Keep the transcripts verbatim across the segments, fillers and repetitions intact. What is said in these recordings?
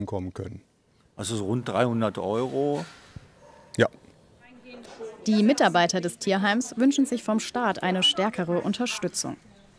kommen können. Also so rund dreihundert Euro. Ja. Die Mitarbeiter des Tierheims wünschen sich vom Staat eine stärkere Unterstützung.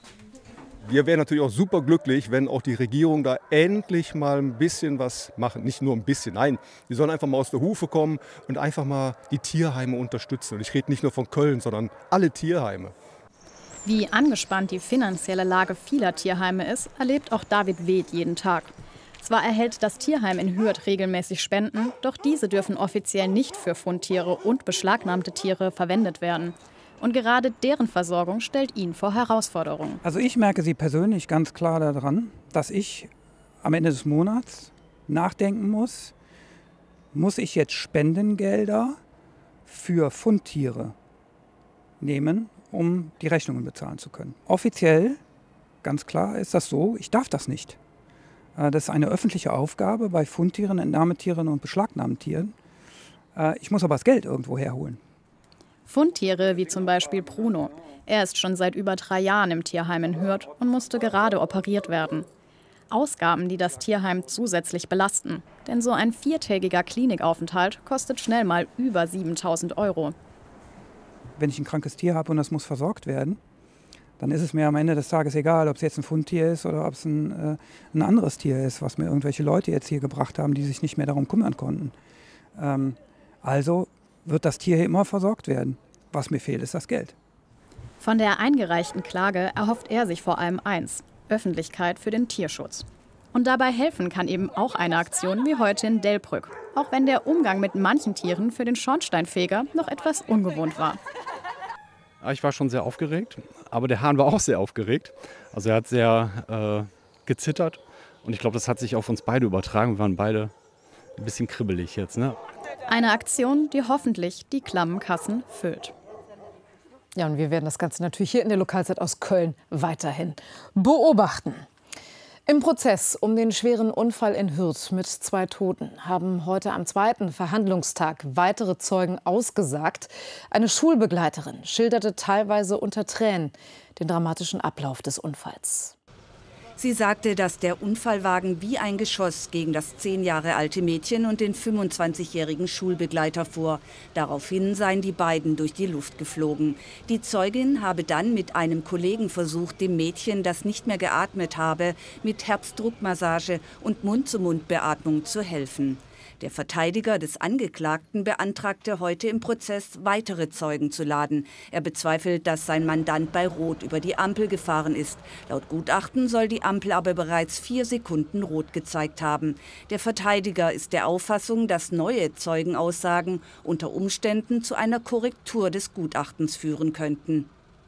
Wir wären natürlich auch super glücklich, wenn auch die Regierung da endlich mal ein bisschen was macht. Nicht nur ein bisschen, nein, die sollen einfach mal aus der Hufe kommen und einfach mal die Tierheime unterstützen. Und ich rede nicht nur von Köln, sondern alle Tierheime. Wie angespannt die finanzielle Lage vieler Tierheime ist, erlebt auch David Weth jeden Tag. Zwar erhält das Tierheim in Hürth regelmäßig Spenden, doch diese dürfen offiziell nicht für Fundtiere und beschlagnahmte Tiere verwendet werden. Und gerade deren Versorgung stellt ihn vor Herausforderungen. Also ich merke sie persönlich ganz klar daran, dass ich am Ende des Monats nachdenken muss, muss ich jetzt Spendengelder für Fundtiere nehmen, um die Rechnungen bezahlen zu können. Offiziell, ganz klar, ist das so, ich darf das nicht. Das ist eine öffentliche Aufgabe bei Fundtieren, Entnahmetieren und beschlagnahmten Tieren. Ich muss aber das Geld irgendwo herholen. Fundtiere wie zum Beispiel Bruno. Er ist schon seit über drei Jahren im Tierheim in Hürth und musste gerade operiert werden. Ausgaben, die das Tierheim zusätzlich belasten. Denn so ein viertägiger Klinikaufenthalt kostet schnell mal über siebentausend Euro. Wenn ich ein krankes Tier habe und das muss versorgt werden, dann ist es mir am Ende des Tages egal, ob es jetzt ein Fundtier ist oder ob es ein, äh, ein anderes Tier ist, was mir irgendwelche Leute jetzt hier gebracht haben, die sich nicht mehr darum kümmern konnten. Ähm, also wird das Tier hier immer versorgt werden. Was mir fehlt, ist das Geld. Von der eingereichten Klage erhofft er sich vor allem eins: Öffentlichkeit für den Tierschutz. Und dabei helfen kann eben auch eine Aktion wie heute in Delbrück. Auch wenn der Umgang mit manchen Tieren für den Schornsteinfeger noch etwas ungewohnt war. Ich war schon sehr aufgeregt, aber der Hahn war auch sehr aufgeregt. Also er hat sehr äh, gezittert und ich glaube, das hat sich auf uns beide übertragen. Wir waren beide ein bisschen kribbelig jetzt, ne? Eine Aktion, die hoffentlich die klammen Kassen füllt. Ja, und wir werden das Ganze natürlich hier in der Lokalzeit aus Köln weiterhin beobachten. Im Prozess um den schweren Unfall in Hürth mit zwei Toten haben heute am zweiten Verhandlungstag weitere Zeugen ausgesagt. Eine Schulbegleiterin schilderte teilweise unter Tränen den dramatischen Ablauf des Unfalls. Sie sagte, dass der Unfallwagen wie ein Geschoss gegen das zehn Jahre alte Mädchen und den fünfundzwanzigjährigen Schulbegleiter fuhr. Daraufhin seien die beiden durch die Luft geflogen. Die Zeugin habe dann mit einem Kollegen versucht, dem Mädchen, das nicht mehr geatmet habe, mit Herzdruckmassage und Mund-zu-Mund-Beatmung zu helfen. Der Verteidiger des Angeklagten beantragte heute im Prozess, weitere Zeugen zu laden. Er bezweifelt, dass sein Mandant bei Rot über die Ampel gefahren ist. Laut Gutachten soll die Ampel aber bereits vier Sekunden rot gezeigt haben. Der Verteidiger ist der Auffassung, dass neue Zeugenaussagen unter Umständen zu einer Korrektur des Gutachtens führen könnten.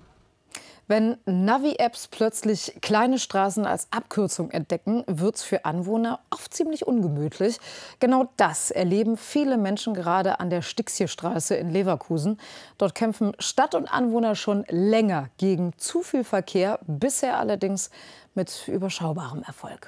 Wenn Navi-Apps plötzlich kleine Straßen als Abkürzung entdecken, wird es für Anwohner oft ziemlich ungemütlich. Genau das erleben viele Menschen gerade an der Stixierstraße in Leverkusen. Dort kämpfen Stadt und Anwohner schon länger gegen zu viel Verkehr, bisher allerdings mit überschaubarem Erfolg.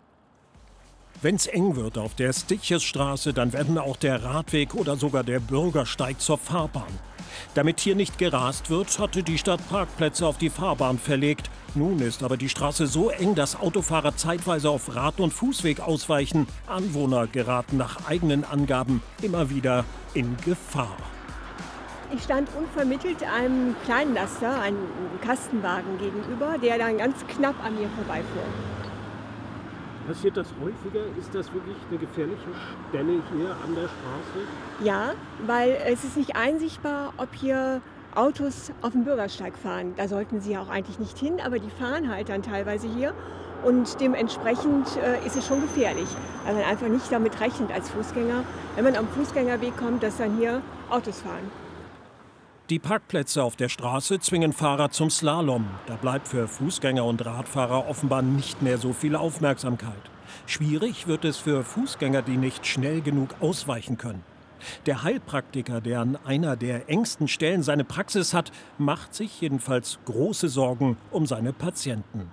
Wenn es eng wird auf der Stixierstraße, dann werden auch der Radweg oder sogar der Bürgersteig zur Fahrbahn. Damit hier nicht gerast wird, hatte die Stadt Parkplätze auf die Fahrbahn verlegt. Nun ist aber die Straße so eng, dass Autofahrer zeitweise auf Rad- und Fußweg ausweichen. Anwohner geraten nach eigenen Angaben immer wieder in Gefahr. Ich stand unvermittelt einem kleinen Laster, einem Kastenwagen gegenüber, der dann ganz knapp an mir vorbeifuhr. Passiert das häufiger? Ist das wirklich eine gefährliche Stelle hier an der Straße? Ja, weil es ist nicht einsichtbar, ob hier Autos auf dem Bürgersteig fahren. Da sollten sie auch eigentlich nicht hin, aber die fahren halt dann teilweise hier. Und dementsprechend äh, ist es schon gefährlich, weil man einfach nicht damit rechnet als Fußgänger, wenn man am Fußgängerweg kommt, dass dann hier Autos fahren. Die Parkplätze auf der Straße zwingen Fahrer zum Slalom. Da bleibt für Fußgänger und Radfahrer offenbar nicht mehr so viel Aufmerksamkeit. Schwierig wird es für Fußgänger, die nicht schnell genug ausweichen können. Der Heilpraktiker, der an einer der engsten Stellen seine Praxis hat, macht sich jedenfalls große Sorgen um seine Patienten.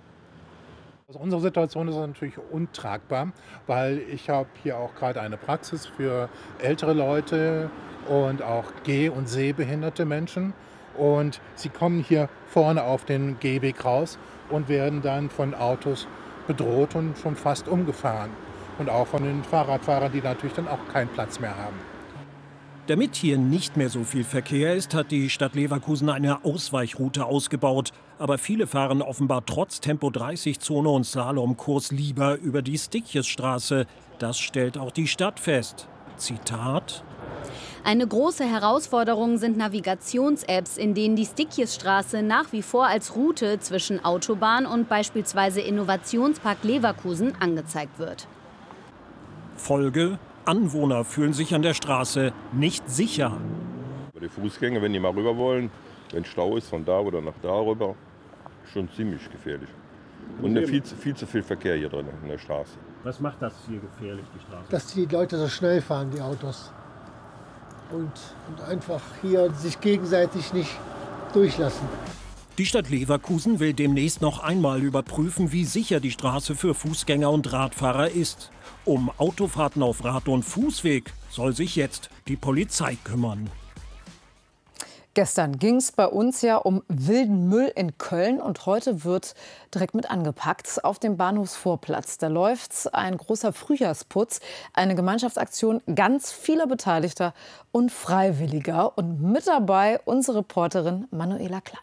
Also unsere Situation ist natürlich untragbar, weil ich habe hier auch gerade eine Praxis für ältere Leute und auch geh- und sehbehinderte Menschen. Und sie kommen hier vorne auf den Gehweg raus und werden dann von Autos bedroht und schon fast umgefahren. und auch von den Fahrradfahrern, die natürlich dann auch keinen Platz mehr haben. Damit hier nicht mehr so viel Verkehr ist, hat die Stadt Leverkusen eine Ausweichroute ausgebaut. Aber viele fahren offenbar trotz Tempo dreißig Zone und Slalomkurs lieber über die Stichtjesstraße. Das stellt auch die Stadt fest. Zitat: Eine große Herausforderung sind Navigations-Apps, in denen die Stichtjesstraße nach wie vor als Route zwischen Autobahn und beispielsweise Innovationspark Leverkusen angezeigt wird. Folge: Anwohner fühlen sich an der Straße nicht sicher. Die Fußgänger, wenn die mal rüber wollen, wenn Stau ist, von da oder nach da rüber, schon ziemlich gefährlich. Und viel, viel zu viel Verkehr hier drin in der Straße. Was macht das hier gefährlich, die Straße? Dass die Leute so schnell fahren, die Autos. Und, und einfach hier sich gegenseitig nicht durchlassen. Die Stadt Leverkusen will demnächst noch einmal überprüfen, wie sicher die Straße für Fußgänger und Radfahrer ist. Um Autofahrten auf Rad- und Fußweg soll sich jetzt die Polizei kümmern. Gestern ging es bei uns ja um wilden Müll in Köln und heute wird direkt mit angepackt auf dem Bahnhofsvorplatz. Da läuft ein großer Frühjahrsputz, eine Gemeinschaftsaktion ganz vieler Beteiligter und Freiwilliger. Und mit dabei unsere Reporterin Manuela Klein.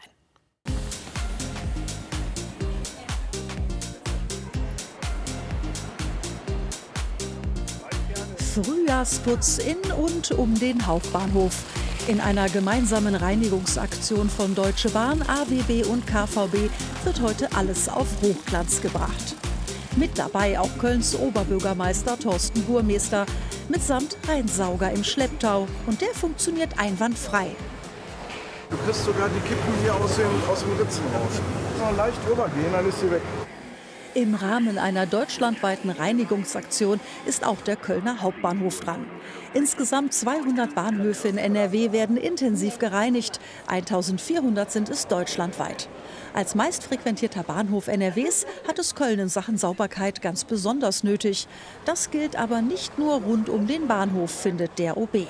Frühjahrsputz in und um den Hauptbahnhof. In einer gemeinsamen Reinigungsaktion von Deutsche Bahn, A W B und K V B wird heute alles auf Hochglanz gebracht. Mit dabei auch Kölns Oberbürgermeister Thorsten Burmester mitsamt Rheinsauger im Schlepptau. Und der funktioniert einwandfrei. Du kriegst sogar die Kippen hier aus den, aus den Ritzen raus. Noch leicht rübergehen, dann ist sie weg. Im Rahmen einer deutschlandweiten Reinigungsaktion ist auch der Kölner Hauptbahnhof dran. Insgesamt zweihundert Bahnhöfe in N R W werden intensiv gereinigt. eintausendvierhundert sind es deutschlandweit. Als meistfrequentierter Bahnhof N R Ws hat es Köln in Sachen Sauberkeit ganz besonders nötig. Das gilt aber nicht nur rund um den Bahnhof, findet der O B.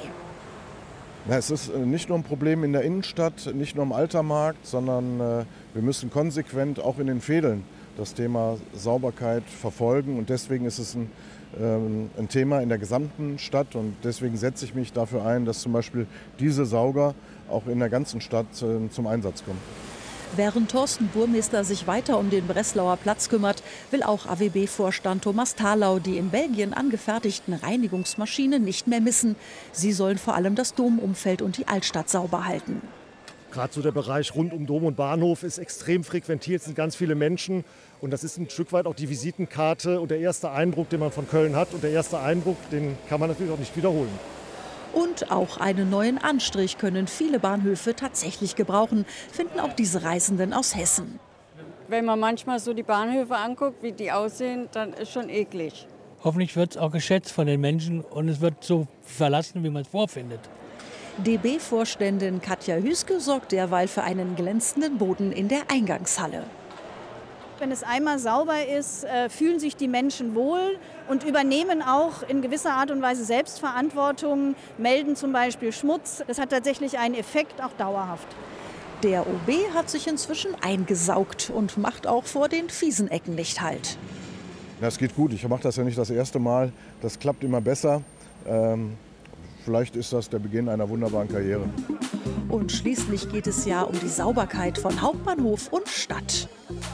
Na, es ist nicht nur ein Problem in der Innenstadt, nicht nur im Altermarkt, sondern äh, wir müssen konsequent auch in den Vedeln das Thema Sauberkeit verfolgen. Und deswegen ist es ein, ähm, ein Thema in der gesamten Stadt. Und deswegen setze ich mich dafür ein, dass zum Beispiel diese Sauger auch in der ganzen Stadt äh, zum Einsatz kommen. Während Thorsten Burmester sich weiter um den Breslauer Platz kümmert, will auch A W B-Vorstand Thomas Thalau die in Belgien angefertigten Reinigungsmaschinen nicht mehr missen. Sie sollen vor allem das Domumfeld und die Altstadt sauber halten. Gerade so der Bereich rund um Dom und Bahnhof ist extrem frequentiert, es sind ganz viele Menschen. Und das ist ein Stück weit auch die Visitenkarte und der erste Eindruck, den man von Köln hat. Und der erste Eindruck, den kann man natürlich auch nicht wiederholen. Und auch einen neuen Anstrich können viele Bahnhöfe tatsächlich gebrauchen, finden auch diese Reisenden aus Hessen. Wenn man manchmal so die Bahnhöfe anguckt, wie die aussehen, dann ist schon eklig. Hoffentlich wird es auch geschätzt von den Menschen und es wird so verlassen, wie man es vorfindet. D B-Vorständin Katja Hüske sorgt derweil für einen glänzenden Boden in der Eingangshalle. Wenn es einmal sauber ist, fühlen sich die Menschen wohl und übernehmen auch in gewisser Art und Weise Selbstverantwortung, melden zum Beispiel Schmutz. Das hat tatsächlich einen Effekt, auch dauerhaft. Der O B hat sich inzwischen eingesaugt und macht auch vor den fiesen Ecken nicht Halt. Das geht gut. Ich mache das ja nicht das erste Mal. Das klappt immer besser. Ähm Vielleicht ist das der Beginn einer wunderbaren Karriere. Und schließlich geht es ja um die Sauberkeit von Hauptbahnhof und Stadt.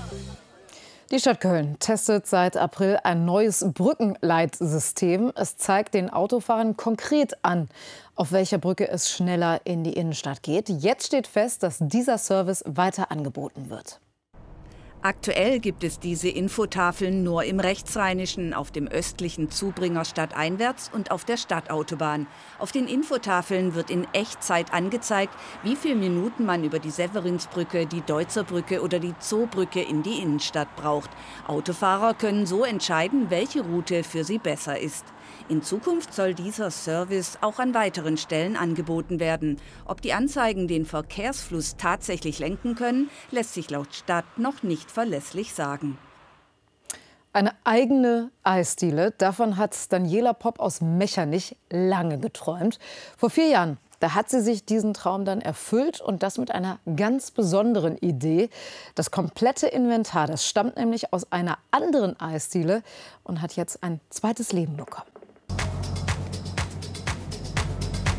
Die Stadt Köln testet seit April ein neues Brückenleitsystem. Es zeigt den Autofahrern konkret an, auf welcher Brücke es schneller in die Innenstadt geht. Jetzt steht fest, dass dieser Service weiter angeboten wird. Aktuell gibt es diese Infotafeln nur im Rechtsrheinischen, auf dem östlichen Zubringer stadteinwärts und auf der Stadtautobahn. Auf den Infotafeln wird in Echtzeit angezeigt, wie viele Minuten man über die Severinsbrücke, die Deutzerbrücke oder die Zoobrücke in die Innenstadt braucht. Autofahrer können so entscheiden, welche Route für sie besser ist. In Zukunft soll dieser Service auch an weiteren Stellen angeboten werden. Ob die Anzeigen den Verkehrsfluss tatsächlich lenken können, lässt sich laut Stadt noch nicht verlässlich sagen. Eine eigene Eisdiele, davon hat Daniela Popp aus Mechernich lange geträumt. Vor vier Jahren Da hat sie sich diesen Traum dann erfüllt und das mit einer ganz besonderen Idee. Das komplette Inventar, das stammt nämlich aus einer anderen Eisdiele und hat jetzt ein zweites Leben bekommen.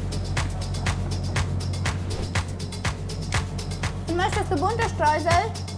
Möchtest du bunte Streusel?